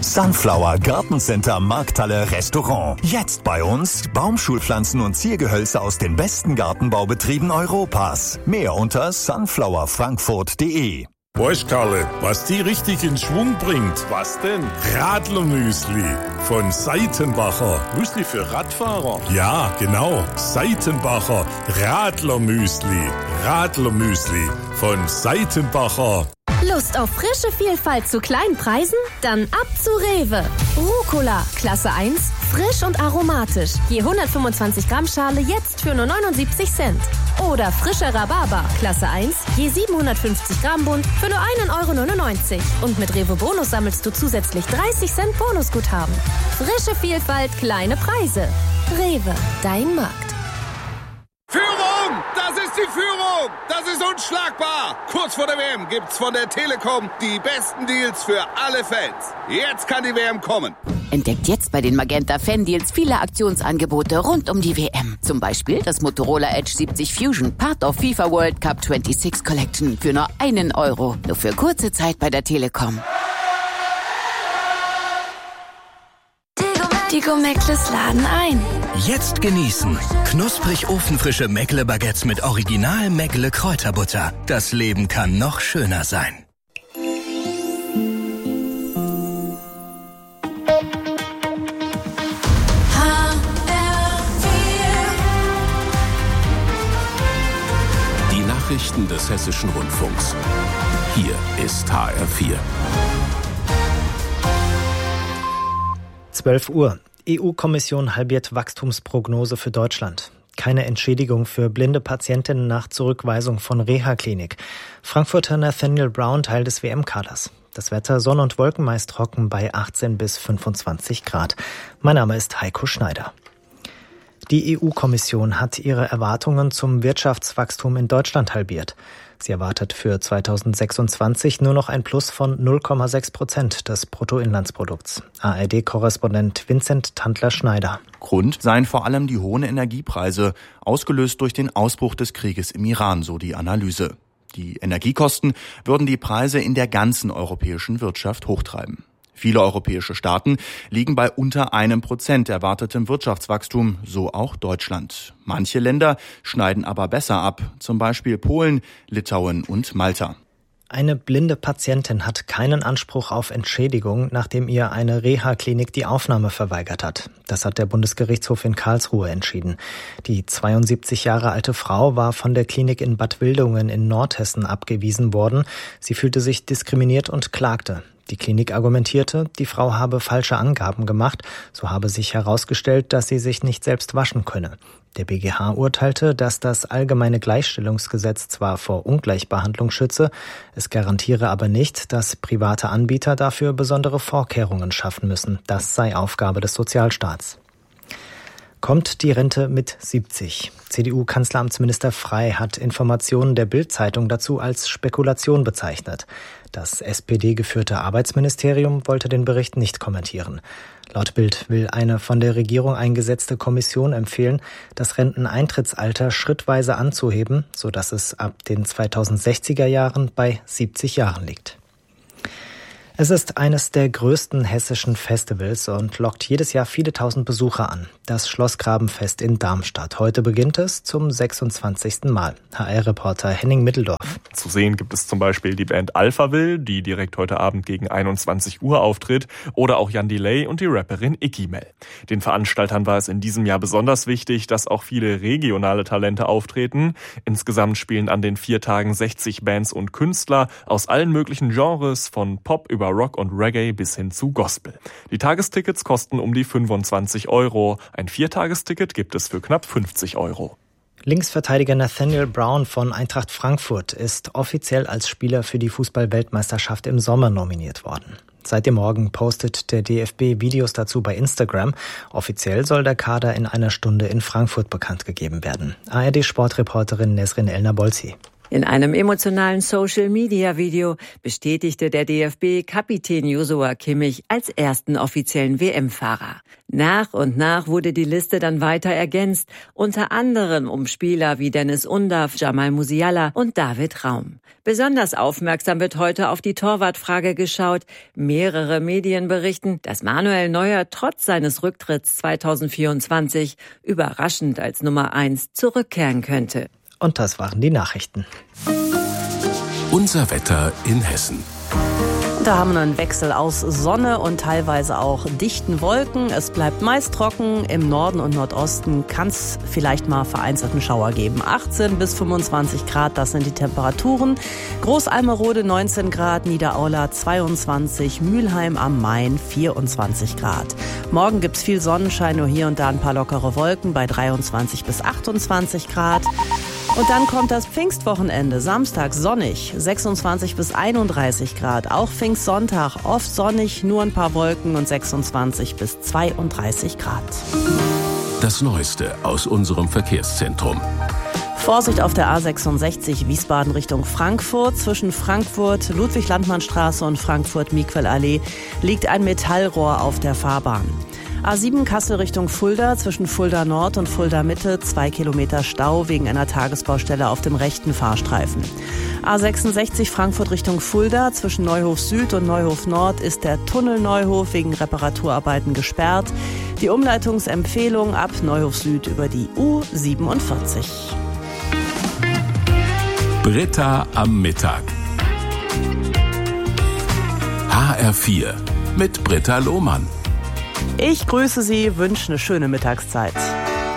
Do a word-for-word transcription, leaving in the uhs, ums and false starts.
Sunflower Gartencenter Markthalle Restaurant. Jetzt bei uns Baumschulpflanzen und Ziergehölze aus den besten Gartenbaubetrieben Europas. Mehr unter sunflower frankfurt punkt de. Weißt Karle, was die richtig in Schwung bringt? Was denn? Radlermüsli von Seitenbacher. Müsli für Radfahrer? Ja, genau. Seitenbacher Radlermüsli. Radlermüsli von Seitenbacher. Lust auf frische Vielfalt zu kleinen Preisen? Dann ab zu Rewe. Rucola, Klasse eins, frisch und aromatisch. Je hundertfünfundzwanzig Gramm Schale jetzt für nur neunundsiebzig Cent. Oder frischer Rhabarber, Klasse eins, je siebenhundertfünfzig Gramm Bund für nur einen Euro neunundneunzig. Und mit Rewe Bonus sammelst du zusätzlich dreißig Cent Bonusguthaben. Frische Vielfalt, kleine Preise. Rewe, dein Markt. Führung! Das ist die Führung! Das ist unschlagbar! Kurz vor der W M gibt's von der Telekom die besten Deals für alle Fans. Jetzt kann die W M kommen. Entdeckt jetzt bei den Magenta Fan Deals viele Aktionsangebote rund um die W M. Zum Beispiel das Motorola Edge siebzig Fusion, Part of FIFA World Cup sechsundzwanzig Collection für nur einen Euro. Nur für kurze Zeit bei der Telekom. Die Go-Meckles laden ein. Jetzt genießen. Knusprig ofenfrische Meckle-Baguettes mit Original Meckle Kräuterbutter. Das Leben kann noch schöner sein. Die Nachrichten des Hessischen Rundfunks. Hier ist H R vier. zwölf Uhr. E U-Kommission halbiert Wachstumsprognose für Deutschland. Keine Entschädigung für blinde Patientinnen nach Zurückweisung von Reha-Klinik. Frankfurter Nathaniel Brown Teil des W M-Kaders. Das Wetter Sonne und Wolken meist trocken bei achtzehn bis fünfundzwanzig Grad. Mein Name ist Heiko Schneider. Die E U-Kommission hat ihre Erwartungen zum Wirtschaftswachstum in Deutschland halbiert. Sie erwartet für zweitausendsechsundzwanzig nur noch ein Plus von null Komma sechs Prozent des Bruttoinlandsprodukts. A R D-Korrespondent Vincent Tandler-Schneider. Grund seien vor allem die hohen Energiepreise, ausgelöst durch den Ausbruch des Krieges im Iran, so die Analyse. Die Energiekosten würden die Preise in der ganzen europäischen Wirtschaft hochtreiben. Viele europäische Staaten liegen bei unter einem Prozent erwartetem Wirtschaftswachstum, so auch Deutschland. Manche Länder schneiden aber besser ab, zum Beispiel Polen, Litauen und Malta. Eine blinde Patientin hat keinen Anspruch auf Entschädigung, nachdem ihr eine Reha-Klinik die Aufnahme verweigert hat. Das hat der Bundesgerichtshof in Karlsruhe entschieden. Die zweiundsiebzig Jahre alte Frau war von der Klinik in Bad Wildungen in Nordhessen abgewiesen worden. Sie fühlte sich diskriminiert und klagte. Die Klinik argumentierte, die Frau habe falsche Angaben gemacht. So habe sich herausgestellt, dass sie sich nicht selbst waschen könne. Der B G H urteilte, dass das allgemeine Gleichstellungsgesetz zwar vor Ungleichbehandlung schütze, es garantiere aber nicht, dass private Anbieter dafür besondere Vorkehrungen schaffen müssen. Das sei Aufgabe des Sozialstaats. Kommt die Rente mit siebzig? C D U-Kanzleramtsminister Frey hat Informationen der Bild-Zeitung dazu als Spekulation bezeichnet. Das S P D-geführte Arbeitsministerium wollte den Bericht nicht kommentieren. Laut Bild will eine von der Regierung eingesetzte Kommission empfehlen, das Renteneintrittsalter schrittweise anzuheben, sodass es ab den zweitausendsechziger Jahren bei siebzig Jahren liegt. Es ist eines der größten hessischen Festivals und lockt jedes Jahr viele tausend Besucher an. Das Schlossgrabenfest in Darmstadt. Heute beginnt es zum sechsundzwanzigsten Mal. H R-Reporter Henning Mitteldorf. Zu sehen gibt es zum Beispiel die Band Alphaville, die direkt heute Abend gegen einundzwanzig Uhr auftritt, oder auch Jan Delay und die Rapperin Icky-Mel. Den Veranstaltern war es in diesem Jahr besonders wichtig, dass auch viele regionale Talente auftreten. Insgesamt spielen an den vier Tagen sechzig Bands und Künstler aus allen möglichen Genres, von Pop über Rock und Reggae bis hin zu Gospel. Die Tagestickets kosten um die fünfundzwanzig Euro. Ein Viertagesticket gibt es für knapp fünfzig Euro. Linksverteidiger Nathaniel Brown von Eintracht Frankfurt ist offiziell als Spieler für die Fußball-Weltmeisterschaft im Sommer nominiert worden. Seit dem Morgen postet der D F B Videos dazu bei Instagram. Offiziell soll der Kader in einer Stunde in Frankfurt bekannt gegeben werden. A R D-Sportreporterin Nesrin El Nabolsi. In einem emotionalen Social-Media-Video bestätigte der D F B Kapitän Joshua Kimmich als ersten offiziellen W M-Fahrer. Nach und nach wurde die Liste dann weiter ergänzt, unter anderem um Spieler wie Dennis Undav, Jamal Musiala und David Raum. Besonders aufmerksam wird heute auf die Torwartfrage geschaut. Mehrere Medien berichten, dass Manuel Neuer trotz seines Rücktritts zweitausendvierundzwanzig überraschend als Nummer eins zurückkehren könnte. Und das waren die Nachrichten. Unser Wetter in Hessen. Da haben wir einen Wechsel aus Sonne und teilweise auch dichten Wolken. Es bleibt meist trocken. Im Norden und Nordosten kann es vielleicht mal vereinzelten Schauer geben. achtzehn bis fünfundzwanzig Grad, das sind die Temperaturen. Großalmerode neunzehn Grad, Niederaula zweiundzwanzig, Mülheim am Main vierundzwanzig Grad. Morgen gibt's viel Sonnenschein, nur hier und da ein paar lockere Wolken bei dreiundzwanzig bis achtundzwanzig Grad. Und dann kommt das Pfingstwochenende, Samstag sonnig, sechsundzwanzig bis einunddreißig Grad. Auch Pfingstsonntag oft sonnig, nur ein paar Wolken und sechsundzwanzig bis zweiunddreißig Grad. Das Neueste aus unserem Verkehrszentrum. Vorsicht auf der A sechsundsechzig Wiesbaden Richtung Frankfurt. Zwischen Frankfurt, Ludwig-Landmann-Straße und Frankfurt-Miquel-Allee liegt ein Metallrohr auf der Fahrbahn. A sieben Kassel Richtung Fulda, zwischen Fulda Nord und Fulda Mitte, zwei Kilometer Stau wegen einer Tagesbaustelle auf dem rechten Fahrstreifen. A sechsundsechzig Frankfurt Richtung Fulda, zwischen Neuhof Süd und Neuhof Nord ist der Tunnel Neuhof wegen Reparaturarbeiten gesperrt. Die Umleitungsempfehlung ab Neuhof Süd über die U siebenundvierzig. Britta am Mittag. H R vier mit Britta Lohmann. Ich grüße Sie, wünsche eine schöne Mittagszeit.